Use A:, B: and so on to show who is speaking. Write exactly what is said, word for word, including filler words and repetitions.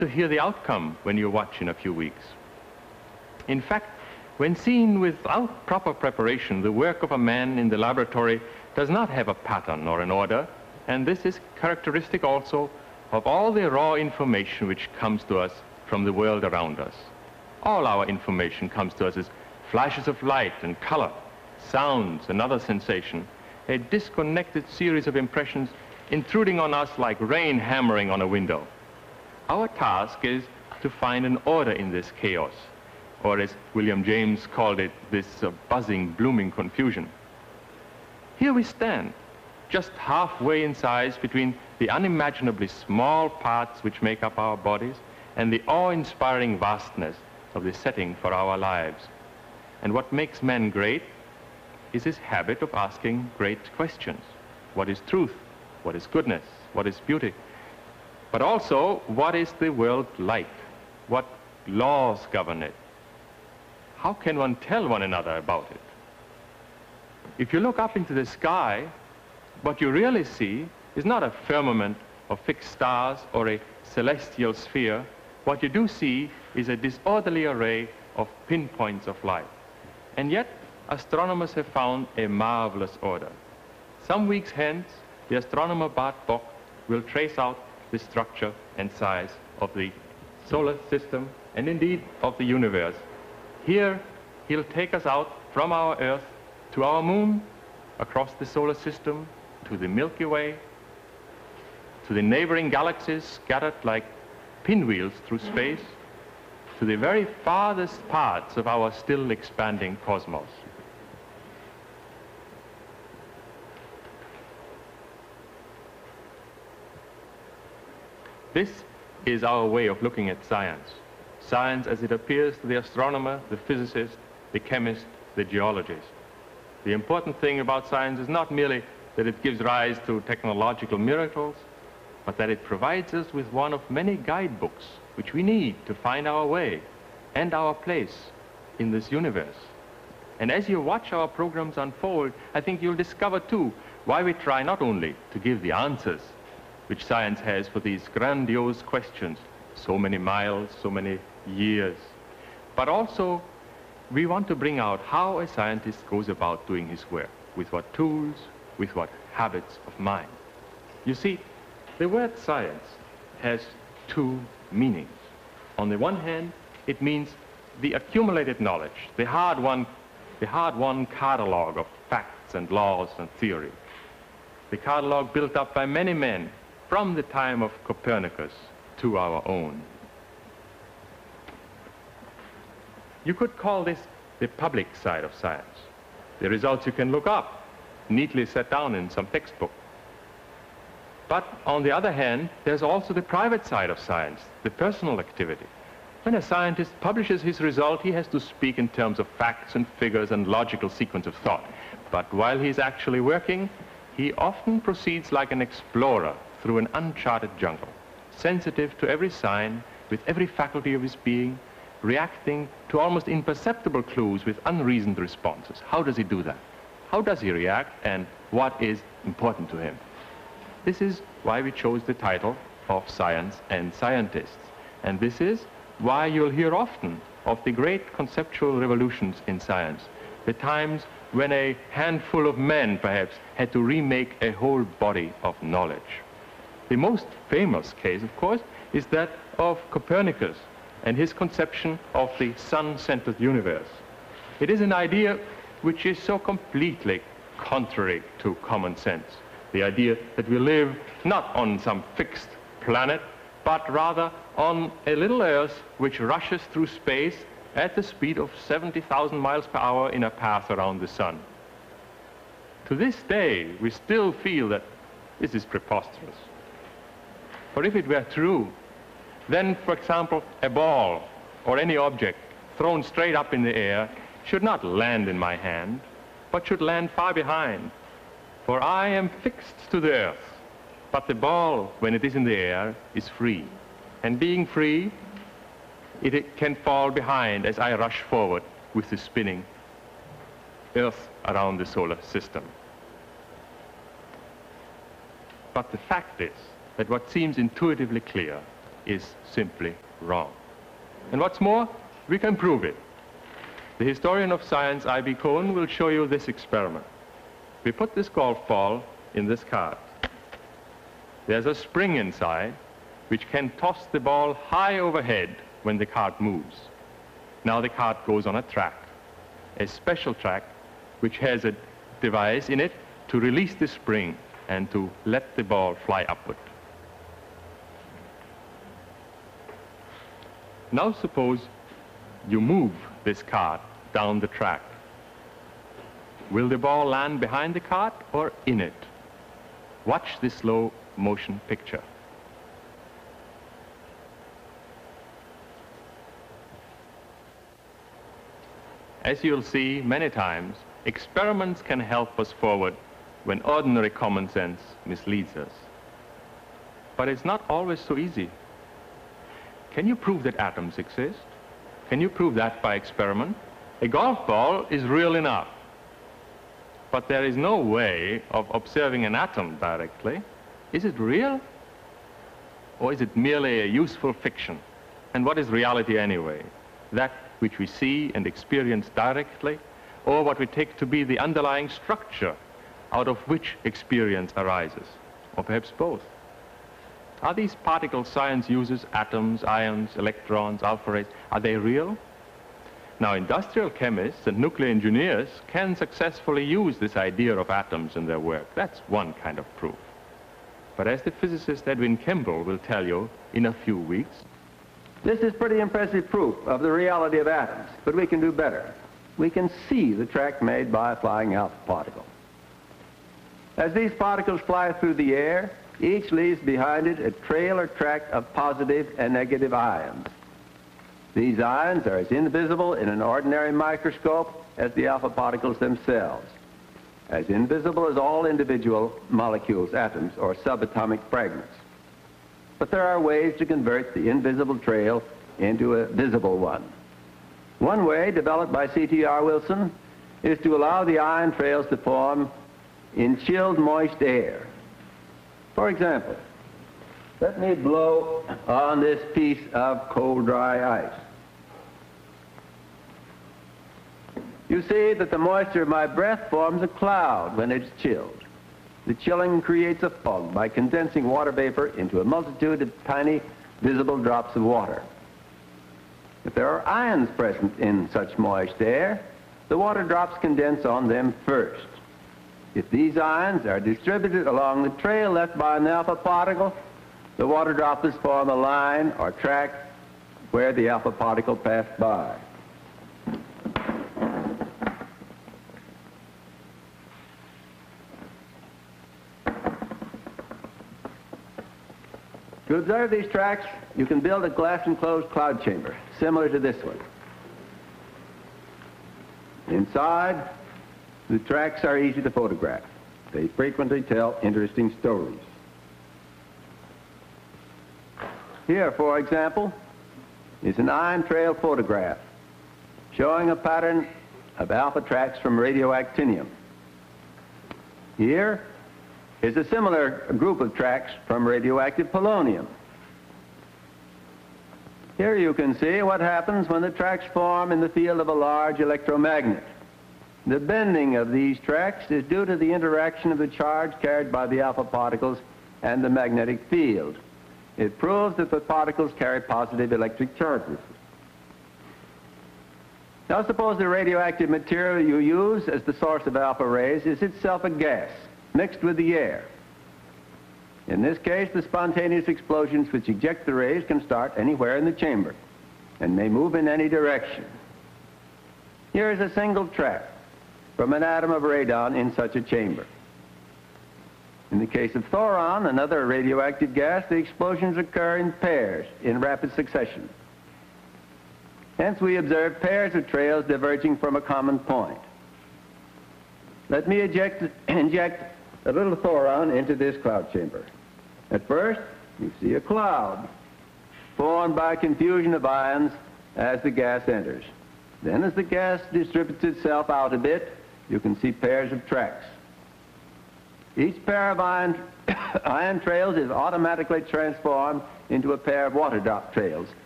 A: to hear the outcome when you watch in a few weeks. In fact, when seen without proper preparation, the work of a man in the laboratory does not have a pattern or an order, and this is characteristic also of all the raw information which comes to us from the world around us. All our information comes to us as flashes of light and color, sounds and other sensation, a disconnected series of impressions intruding on us like rain hammering on a window. Our task is to find an order in this chaos, or as William James called it, this uh, buzzing, blooming confusion. Here we stand, just halfway in size between the unimaginably small parts which make up our bodies and the awe-inspiring vastness of the setting for our lives. And what makes man great is his habit of asking great questions. What is truth? What is goodness? What is beauty? But also, what is the world like? What laws govern it? How can one tell one another about it? If you look up into the sky, what you really see is not a firmament of fixed stars or a celestial sphere. What you do see is a disorderly array of pinpoints of light. And yet, astronomers have found a marvelous order. Some weeks hence, the astronomer Bart Bok will trace out the structure and size of the solar system and indeed of the universe. Here, he'll take us out from our Earth to our moon, across the solar system, to the Milky Way, to the neighboring galaxies scattered like pinwheels through space, to the very farthest parts of our still expanding cosmos. This is our way of looking at science. Science as it appears to the astronomer, the physicist, the chemist, the geologist. The important thing about science is not merely that it gives rise to technological miracles, but that it provides us with one of many guidebooks which we need to find our way and our place in this universe. And as you watch our programs unfold, I think you'll discover too why we try not only to give the answers which science has for these grandiose questions, so many miles, so many years, but also we want to bring out how a scientist goes about doing his work, with what tools, with what habits of mind. You see, the word science has two meanings. On the one hand, it means the accumulated knowledge, the hard-won, the hard-won catalog of facts and laws and theory, the catalog built up by many men from the time of Copernicus to our own. You could call this the public side of science. The results you can look up, neatly set down in some textbook. But on the other hand, there's also the private side of science, the personal activity. When a scientist publishes his result, he has to speak in terms of facts and figures and logical sequence of thought. But while he's actually working, he often proceeds like an explorer through an uncharted jungle, sensitive to every sign, with every faculty of his being, reacting to almost imperceptible clues with unreasoned responses. How does he do that? How does he react, and what is important to him? This is why we chose the title of Science and Scientists. And this is why you'll hear often of the great conceptual revolutions in science, the times when a handful of men, perhaps, had to remake a whole body of knowledge. The most famous case, of course, is that of Copernicus and his conception of the sun-centered universe. It is an idea which is so completely contrary to common sense. The idea that we live not on some fixed planet, but rather on a little Earth which rushes through space at the speed of seventy thousand miles per hour in a path around the sun. To this day, we still feel that this is preposterous. For if it were true, then, for example, a ball or any object thrown straight up in the air should not land in my hand, but should land far behind. For I am fixed to the earth, but the ball, when it is in the air, is free. And being free, it, it can fall behind as I rush forward with the spinning earth around the solar system. But the fact is that what seems intuitively clear, is simply wrong. And what's more, we can prove it. The historian of science, I B Cohen, will show you this experiment. We put this golf ball in this cart. There's a spring inside which can toss the ball high overhead when the cart moves. Now the cart goes on a track, a special track which has a device in it to release the spring and to let the ball fly upward. Now suppose you move this cart down the track. Will the ball land behind the cart or in it? Watch this slow motion picture. As you'll see many times, experiments can help us forward when ordinary common sense misleads us. But it's not always so easy. Can you prove that atoms exist? Can you prove that by experiment? A golf ball is real enough. But there is no way of observing an atom directly. Is it real? Or is it merely a useful fiction? And what is reality anyway? That which we see and experience directly, or what we take to be the underlying structure out of which experience arises? Or perhaps both? Are these particles science uses, atoms, ions, electrons, alpha rays, are they real? Now, industrial chemists and nuclear engineers can successfully use this idea of atoms in their work. That's one kind of proof. But as the physicist Edwin Kimball will tell you in a few weeks,
B: this is pretty impressive proof of the reality of atoms, but we can do better. We can see the track made by a flying alpha particle. As these particles fly through the air, each leaves behind it a trail or track of positive and negative ions. These ions are as invisible in an ordinary microscope as the alpha particles themselves, as invisible as all individual molecules, atoms, or subatomic fragments. But there are ways to convert the invisible trail into a visible one. One way, developed by C T R Wilson, is to allow the ion trails to form in chilled, moist air. For example, let me blow on this piece of cold, dry ice. You see that the moisture of my breath forms a cloud when it's chilled. The chilling creates a fog by condensing water vapor into a multitude of tiny, visible drops of water. If there are ions present in such moist air, the water drops condense on them first. If these ions are distributed along the trail left by an alpha particle, the water droplets form a line or track where the alpha particle passed by. To observe these tracks, you can build a glass-enclosed cloud chamber, similar to this one. Inside, the tracks are easy to photograph. They frequently tell interesting stories. Here, for example, is an ion trail photograph showing a pattern of alpha tracks from radioactinium. Here is a similar group of tracks from radioactive polonium. Here you can see what happens when the tracks form in the field of a large electromagnet. The bending of these tracks is due to the interaction of the charge carried by the alpha particles and the magnetic field. It proves that the particles carry positive electric charges. Now suppose the radioactive material you use as the source of alpha rays is itself a gas mixed with the air. In this case, the spontaneous explosions which eject the rays can start anywhere in the chamber and may move in any direction. Here is a single track from an atom of radon in such a chamber. In the case of thoron, another radioactive gas, the explosions occur in pairs in rapid succession. Hence, we observe pairs of trails diverging from a common point. Let me eject, inject a little thoron into this cloud chamber. At first, you see a cloud formed by confusion of ions as the gas enters. Then, as the gas distributes itself out a bit, you can see pairs of tracks. Each pair of ion, ion trails is automatically transformed into a pair of water drop trails,